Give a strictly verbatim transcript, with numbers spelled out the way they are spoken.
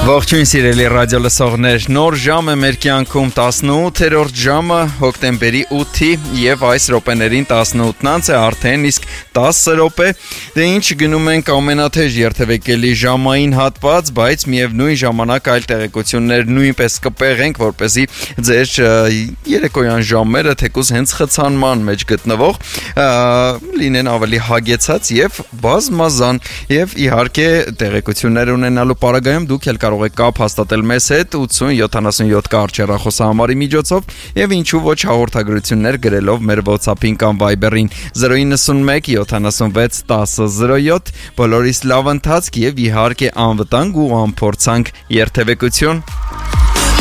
Ողջույն սիրելի ռադիո լսողներ, նոր ժամը մեր կյանքում տասնութերորդ ժամը հոկտեմբերի ութի եւ այս րոպեներին տասնութն անց է արդեն, իսկ տասը րոպե դե ինչ գնում ենք ամենաթեժ երթևեկելի ժամային հատված, բայց միևնույն ժամանակ այլ տեղեկություններ նույնպես կպեղենք, որպեսզի ձեր երեկոյան ժամերը թեկուզ հենց խցանման մեջ գտնվող լինեն ավելի հագեցած եւ բազմազան եւ իհարկե տեղեկություններ ունենալու պարագայում դուք ել կարող եք կապ հաստատել մեզ հետ ութսուն յոթանասունյոթ կարճեռախոսահամարի միջոցով եւ ինչու ոչ հաղորդագրություններ գրելով մեր WhatsApp-ին կամ Viber-ին զրո իննսունմեկ յոթանասունվեց տասը զրո յոթ բոլորիս լավ ընթացք եւ իհարկե անվտանգ ու անփորձանք երթևեկություն։